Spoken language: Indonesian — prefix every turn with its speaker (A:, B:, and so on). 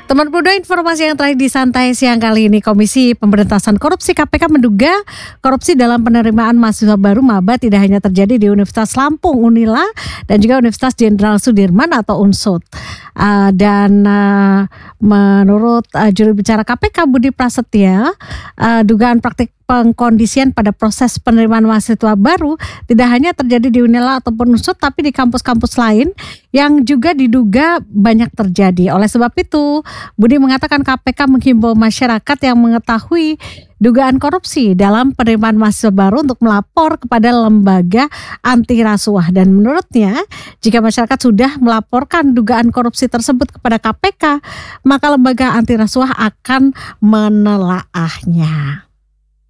A: Teman muda, informasi yang terakhir di Santai Siang kali ini, Komisi Pemberantasan Korupsi KPK menduga korupsi dalam penerimaan mahasiswa baru maba tidak hanya terjadi di Universitas Lampung Unila dan juga Universitas Jenderal Sudirman atau UNSUD. Menurut juru bicara KPK Budi Prasetya, dugaan praktik pengkondisian pada proses penerimaan mahasiswa baru tidak hanya terjadi di Unila ataupun UNSUD, tapi di kampus-kampus lain yang juga diduga banyak terjadi. Oleh sebab itu, Budi mengatakan KPK menghimbau masyarakat yang mengetahui dugaan korupsi dalam penerimaan mahasiswa baru untuk melapor kepada lembaga anti rasuah, dan menurutnya jika masyarakat sudah melaporkan dugaan korupsi tersebut kepada KPK, maka lembaga anti rasuah akan menelaahnya.